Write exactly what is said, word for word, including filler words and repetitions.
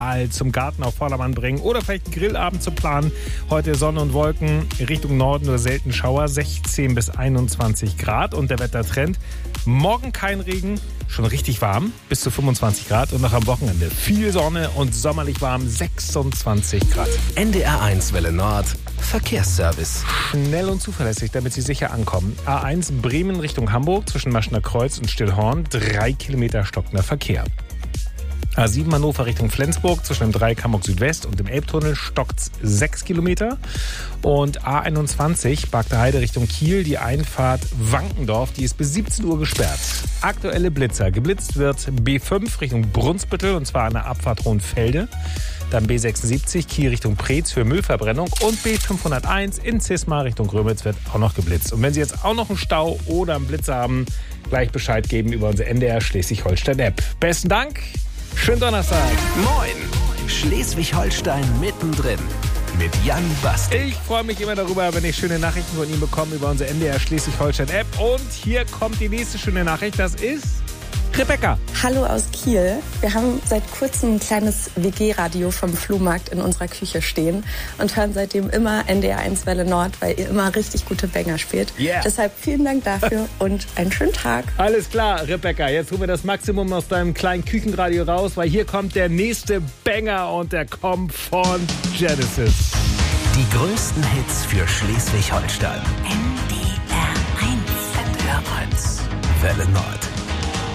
zum Garten auf Vordermann bringen oder vielleicht einen Grillabend zu planen. Heute Sonne und Wolken, Richtung Norden nur selten Schauer, sechzehn bis einundzwanzig Grad und der Wettertrend. Morgen kein Regen, schon richtig warm, bis zu fünfundzwanzig Grad und noch am Wochenende viel Sonne und sommerlich warm, sechsundzwanzig Grad. N D R eins Welle Nord, Verkehrsservice. Schnell und zuverlässig, damit Sie sicher ankommen. A eins Bremen Richtung Hamburg zwischen Maschner Kreuz und Stillhorn, drei Kilometer stockender Verkehr. A sieben Hannover Richtung Flensburg zwischen dem Dreieck Hamburg Südwest und dem Elbtunnel stockt's sechs Kilometer. Und A einundzwanzig Bagde Heide Richtung Kiel, die Einfahrt Wankendorf, die ist bis siebzehn Uhr gesperrt. Aktuelle Blitzer. Geblitzt wird B fünf Richtung Brunsbüttel und zwar an der Abfahrt Hohenfelde. Dann B sechsundsiebzig Kiel Richtung Preetz für Müllverbrennung und B fünfhunderteins in Zismar Richtung Grömitz wird auch noch geblitzt. Und wenn Sie jetzt auch noch einen Stau oder einen Blitzer haben, gleich Bescheid geben über unsere N D R Schleswig-Holstein-App. Besten Dank. Schönen Donnerstag. Moin. Schleswig-Holstein mittendrin. Mit Jan Bastek. Ich freue mich immer darüber, wenn ich schöne Nachrichten von Ihnen bekomme über unsere N D R Schleswig-Holstein-App. Und hier kommt die nächste schöne Nachricht. Das ist Rebecca. Hallo aus Kiel. Wir haben seit kurzem ein kleines W G-Radio vom Flohmarkt in unserer Küche stehen und hören seitdem immer N D R eins Welle Nord, weil ihr immer richtig gute Banger spielt. Yeah. Deshalb vielen Dank dafür und einen schönen Tag. Alles klar, Rebecca. Jetzt holen wir das Maximum aus deinem kleinen Küchenradio raus, weil hier kommt der nächste Banger und der kommt von Genesis. Die größten Hits für Schleswig-Holstein. N D R eins. N D R eins. Welle Nord.